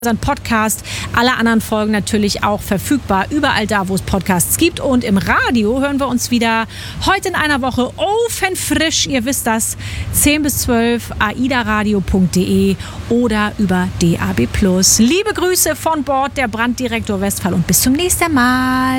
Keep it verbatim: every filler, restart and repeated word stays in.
unseren Podcast, alle anderen Folgen natürlich auch verfügbar, überall da, wo es Podcasts gibt. Und im Radio hören wir uns wieder heute in einer Woche ofenfrisch, ihr wisst das, zehn bis zwölf, aidaradio punkt de oder über D A B plus. Liebe Grüße von Bord, der Branddirektor Westphal, und bis zum nächsten Mal.